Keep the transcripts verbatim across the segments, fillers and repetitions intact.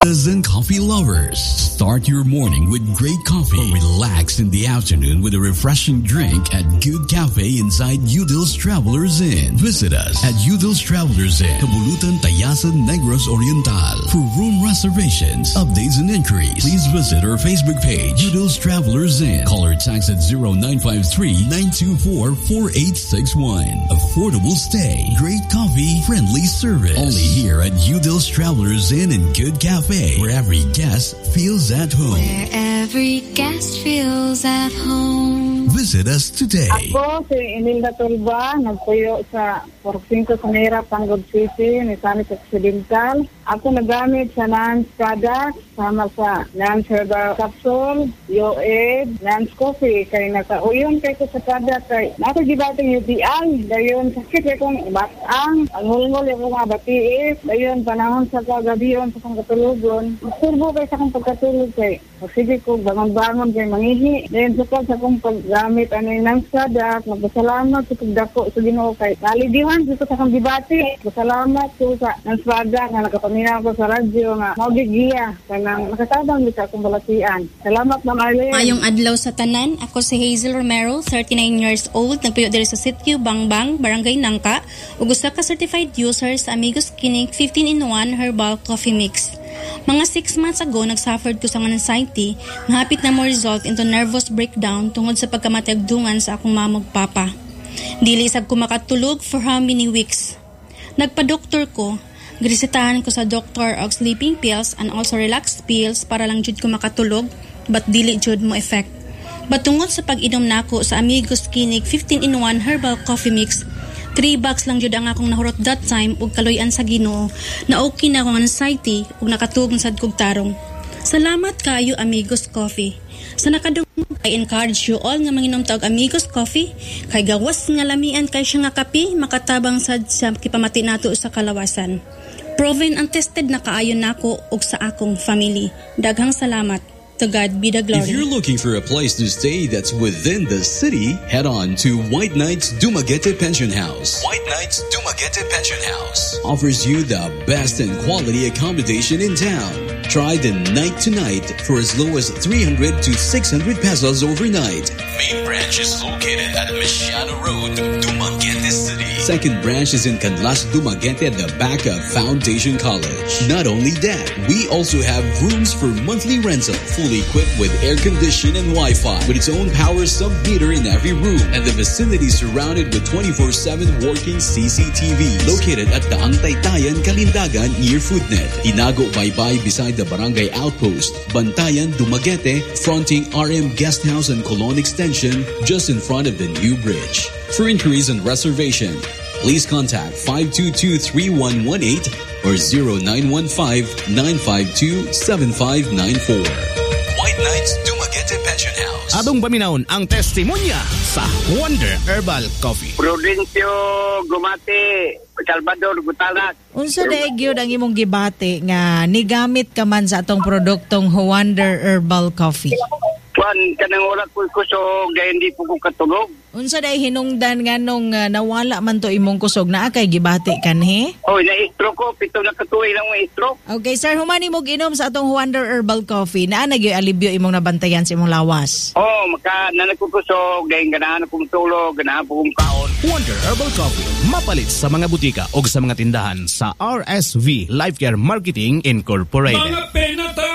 And coffee lovers, start your morning with great coffee or relax in the afternoon with a refreshing drink at Good Cafe inside Udil's Travelers Inn. Visit us at Udil's Travelers Inn, Kabulutan, Tayasan, Negros Oriental. For room reservations, updates and inquiries, please visit our Facebook page, Udil's Travelers Inn. Call or text at zero nine five three, nine two four, four eight six one. Affordable stay, great coffee, friendly service. Only here at Udil's Travelers Inn and Good Cafe, where every guest feels at home. Where every guest feels at home. Visit us today. Ako si Imelda Tulba, nagpuyo sa Porcinco Sanera, Panggod City, Nisanis Occidental. Ako nagamit sa Nance product, sama sa Nance Herbal Capsule, Yoed, Nance Coffee. Kaya nakauyon kay ko sa product kay nakagibatang U T I. Dayon sakit kay kong batang, ang hulngol yung mga batiis. Dayon panahon sa kagabiyon sa kong katulugon. Turbo kay sa kong pagkatulog kay. Sige ko bangon-bangon kay mangihi. Dayon sukad sa kong paggamit ano yung Nance product. Magpasalamat sa pagdako sa Ginoo kay Kalidiwan dito sa kong gibati. Pasalamat ko sa Nance product na nakapaminaw ko sa radyo nga maugigiya kanang nakatabang dito akong balatian. Salamat Ma'am Arlene. Mayong adlaw sa tanan, ako si Hazel Romero, thirty-nine years old, nagpuyo diri sa Sitio Bangbang, Barangay Nangka, ug usa ka certified user sa Amigos Clinic fifteen in one Herbal Coffee Mix. Mga six months ago, nagsuffered ko sa anxiety na hapit na mo result into nervous breakdown tungod sa pagkamatagdungan sa akong mamog papa. Dili sad ko makatulog for how many weeks. Nagpa-doktor ko, girisitahan ko sa doktor og sleeping pills and also relax pills para lang jud ko makatulog, but dili jud mo effect. But tungod sa pag-inom nako sa Amigos Clinic fifteen in one Herbal Coffee Mix, three bucks lang jud ang akong nahurot that time ug kaluy-an sa Ginoo na okay na akong anxiety ug nakatugong sad kog tarong. Salamat kayo Amigos Coffee. Sa nakadungog, I encourage you all nga manginom ta og Amigos Coffee kay gawas nga lamian kay siya nga kape makatabang sad sa kipamati nato sa kalawasan. Proven and tested na kaayon nako ug sa akong family. Daghang salamat. To God be the glory. If you're looking for a place to stay that's within the city, head on to White Knights Dumaguete Pension House. White Knights Dumaguete Pension House offers you the best and quality accommodation in town. Try the night to night for as low as three hundred to six hundred pesos overnight. Main branch is located at Mesiano Road, Dumaguete City. Second branch is in Canlas, Dumaguete at the back of Foundation College. Not only that, we also have rooms for monthly rental, fully equipped with air condition and Wi-Fi, with its own power sub-meter in every room, and the vicinity surrounded with twenty-four seven working C C T Vs. Located at the Taytayan, Kalindagan near Foodnet. Tinago Baybay beside the Barangay Outpost. Bantayan, Dumaguete, fronting R M Guest House and Colon Extension, just in front of the new bridge. For inquiries and reservation, please contact five two two, three one one eight or zero nine one five, nine five two, seven five nine four. White Knights Dumaguete Pension House. Atong paminawon ang testimonya sa Wonder Herbal Coffee. Prudencio Gumati, Salvador Gutalat. Unsa daig gyud ang imong gibati nga nigamit ka man sa atong produktong Wonder Herbal Coffee? Juan, kanang oras ko kusog, gaya hindi po ko katulog. Unsa day hinungdan nga nung uh, nawala man to imong kusog na akay gibati kanhi? Oh, na-stroke ko, pito na katuloy lang mo stroke. Okay, sir, humani mo ginom sa atong Wonder Herbal Coffee. Naa nagyoy alibyo imong nabantayan sa imong lawas? Oh, maka nanagkukusog, gaya ganahan akong tulog, ganahan po kong kaon. Wonder Herbal Coffee, mapalit sa mga butika o sa mga tindahan sa R S V Life Care Marketing Incorporated. Mga penata!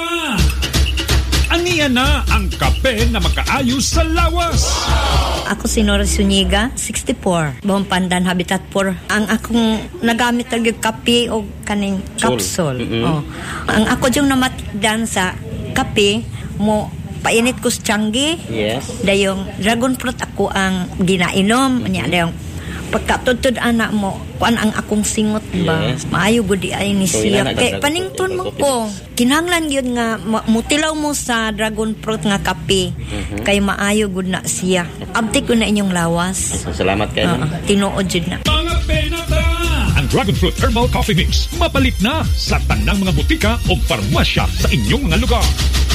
Aniya na ang kape na makaayos sa lawas. Ako si Nora Zuniga, sixty-four. Buong Pandan, Habitat four. Ang akong nagamit ng kape o kaning capsule. Mm-hmm. Oh. Ang ako yung namatdan sa kape mo, painit ko sa Changi. Yes. Dayong dragon fruit ako ang ginainom. Mm-hmm. Dayong pagkatutod anak mo, kuan ang akong singot ba? Yes. Maayo gudi ay ni so, siya. Kay panington mo ko. Kinahanglan yun nga mutilaw mo sa dragon fruit nga kape. Mm-hmm. Kay maayo gud na siya. Abtik ko na inyong lawas. Salamat kayo. Uh, tinuod jud na. Mga penata! Ang Dragon Fruit Herbal Coffee Mix mapalit na sa tanang mga butika o farmasya sa inyong mga lugar.